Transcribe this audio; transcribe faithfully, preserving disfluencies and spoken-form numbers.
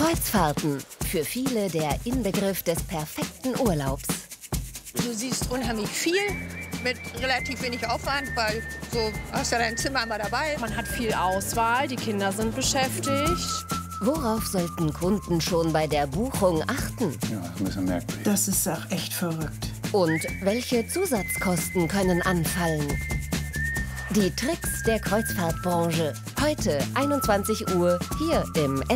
Kreuzfahrten. Für viele der Inbegriff des perfekten Urlaubs. Du siehst unheimlich viel mit relativ wenig Aufwand, weil so hast ja dein Zimmer immer dabei. Man hat viel Auswahl, die Kinder sind beschäftigt. Worauf sollten Kunden schon bei der Buchung achten? Ja, ein bisschen merkwürdig. Das ist auch echt verrückt. Und welche Zusatzkosten können anfallen? Die Tricks der Kreuzfahrtbranche. Heute einundzwanzig Uhr hier im